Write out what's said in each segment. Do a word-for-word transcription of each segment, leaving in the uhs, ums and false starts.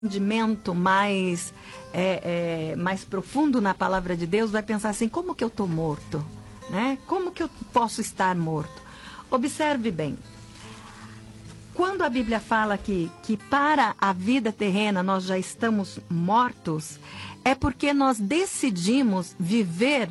entendimento mais, é, é, mais profundo na palavra de Deus vai pensar assim: como que eu estou morto? Né? Como que eu posso estar morto? Observe bem. Quando a Bíblia fala que, que para a vida terrena nós já estamos mortos, é porque nós decidimos viver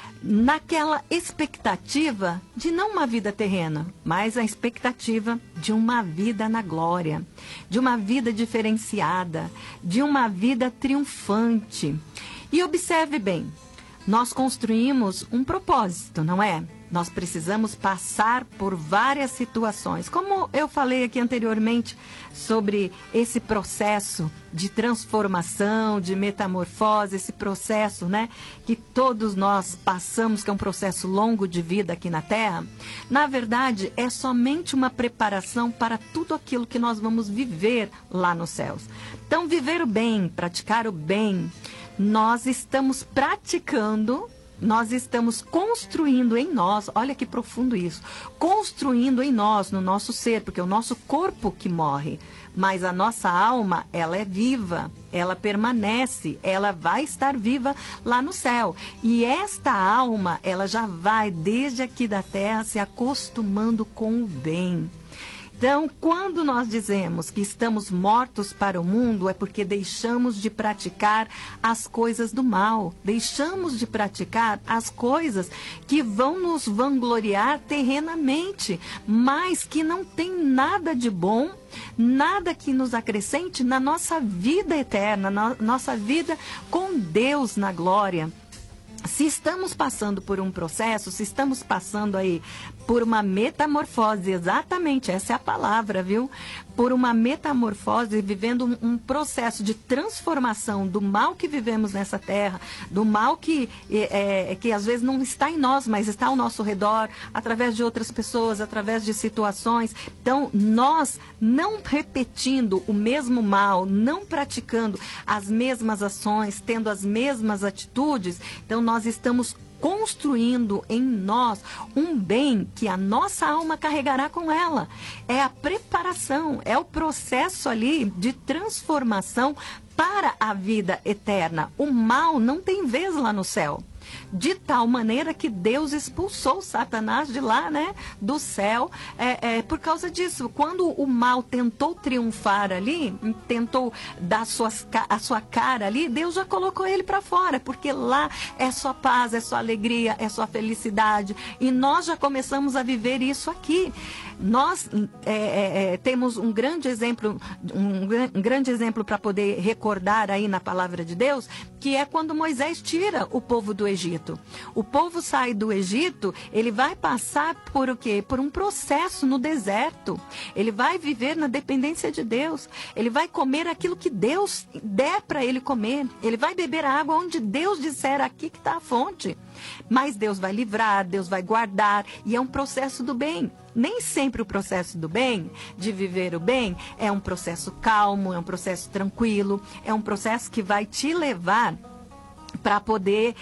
naquela expectativa de não uma vida terrena, mas a expectativa de uma vida na glória, de uma vida diferenciada, de uma vida triunfante. E observe bem, nós construímos um propósito, não é? Nós precisamos passar por várias situações. Como eu falei aqui anteriormente sobre esse processo de transformação, de metamorfose, esse processo, né, que todos nós passamos, que é um processo longo de vida aqui na Terra, na verdade é somente uma preparação para tudo aquilo que nós vamos viver lá nos céus. Então, viver o bem, praticar o bem, nós estamos praticando. Nós estamos construindo em nós, olha que profundo isso, construindo em nós, no nosso ser, porque é o nosso corpo que morre, mas a nossa alma, ela é viva, ela permanece, ela vai estar viva lá no céu. E esta alma, ela já vai, desde aqui da terra, se acostumando com o bem. Então, quando nós dizemos que estamos mortos para o mundo, é porque deixamos de praticar as coisas do mal, deixamos de praticar as coisas que vão nos vangloriar terrenamente, mas que não tem nada de bom, nada que nos acrescente na nossa vida eterna, na nossa vida com Deus na glória. Se estamos passando por um processo, se estamos passando aí por uma metamorfose, exatamente, essa é a palavra, viu? Por uma metamorfose, vivendo um, um processo de transformação do mal que vivemos nessa terra, do mal que, é, que às vezes não está em nós, mas está ao nosso redor, através de outras pessoas, através de situações. Então, nós não repetindo o mesmo mal, não praticando as mesmas ações, tendo as mesmas atitudes, então nós estamos construindo em nós um bem que a nossa alma carregará com ela. É a preparação, é o processo ali de transformação para a vida eterna. O mal não tem vez lá no céu. De tal maneira que Deus expulsou Satanás de lá, né, do céu, é, é, por causa disso. Quando o mal tentou triunfar ali, tentou dar suas, a sua cara ali, Deus já colocou ele para fora, porque lá é só paz, é só alegria, é só felicidade, e nós já começamos a viver isso aqui. Nós é, é, é, temos um grande exemplo, um, um grande exemplo para poder recordar aí na palavra de Deus, que é quando Moisés tira o povo do Egito. O povo sai do Egito, ele vai passar por o quê? Por um processo no deserto. Ele vai viver na dependência de Deus. Ele vai comer aquilo que Deus der para ele comer. Ele vai beber a água onde Deus disser: aqui que está a fonte. Mas Deus vai livrar, Deus vai guardar, e é um processo do bem. Nem sempre o processo do bem, de viver o bem, é um processo calmo, é um processo tranquilo, é um processo que vai te levar para poder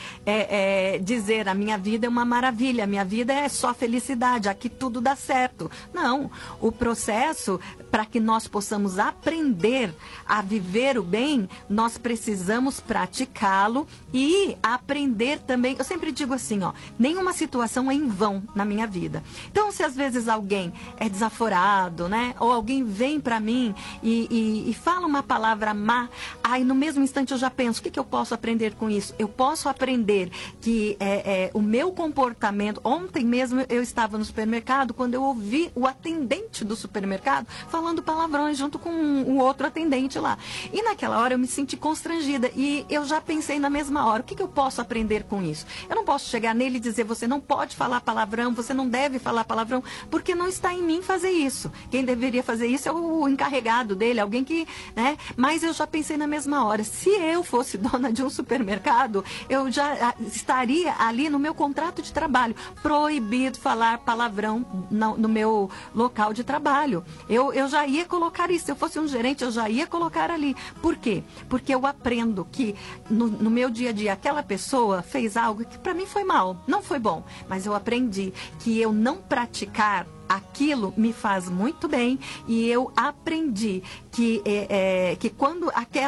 é, é, dizer: a minha vida é uma maravilha, a minha vida é só felicidade, aqui tudo dá certo. Não, o processo, para que nós possamos aprender a viver o bem, nós precisamos praticá-lo e aprender também. Eu sempre digo assim, ó, nenhuma situação é em vão na minha vida. Então, se às vezes alguém é desaforado, né, ou alguém vem para mim e, e, e fala uma palavra má, aí no mesmo instante eu já penso: o que, que eu posso aprender com isso? Eu posso aprender que é, é, o meu comportamento... Ontem mesmo eu estava no supermercado, quando eu ouvi o atendente do supermercado falando palavrões junto com um, um outro atendente lá. E naquela hora eu me senti constrangida e eu já pensei na mesma hora: o que, que eu posso aprender com isso? Eu não posso chegar nele e dizer: você não pode falar palavrão, você não deve falar palavrão, porque não está em mim fazer isso. Quem deveria fazer isso é o encarregado dele, alguém que... né? Mas eu já pensei na mesma hora: se eu fosse dona de um supermercado, colocado, eu já estaria ali no meu contrato de trabalho, proibido falar palavrão no, no meu local de trabalho. Eu, eu já ia colocar isso, se eu fosse um gerente, eu já ia colocar ali. Por quê? Porque eu aprendo que no, no meu dia a dia, aquela pessoa fez algo que para mim foi mal, não foi bom, mas eu aprendi que eu não praticar aquilo me faz muito bem, e eu aprendi que, é, é, que quando aquela